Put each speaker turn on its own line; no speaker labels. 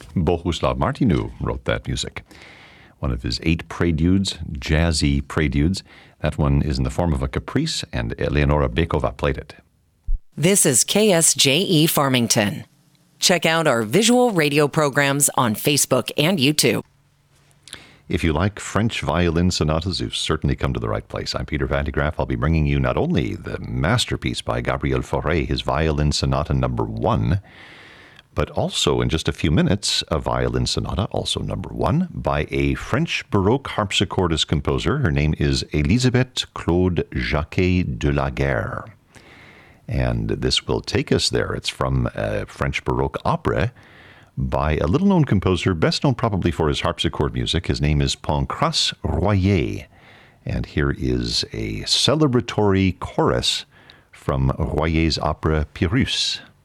Bohuslav Martinu wrote that music. One of his 8 preludes, jazzy preludes. That one is in the form of a caprice, and Eleonora Bekova played it.
This is KSJE Farmington. Check out our visual radio programs on Facebook and YouTube.
If you like French violin sonatas, you've certainly come to the right place. I'm Peter Van de Graaff. I'll be bringing you not only the masterpiece by Gabriel Fauré, his Violin Sonata Number 1, but also in just a few minutes, a violin sonata, also number 1, by a French Baroque harpsichordist composer. Her name is Elisabeth Claude Jacquet de la Guerre. And this will take us there. It's from a French Baroque opera by a little-known composer, best known probably for his harpsichord music. His name is Pancrace Royer. And here is a celebratory chorus from Royer's opera Pyrrhus.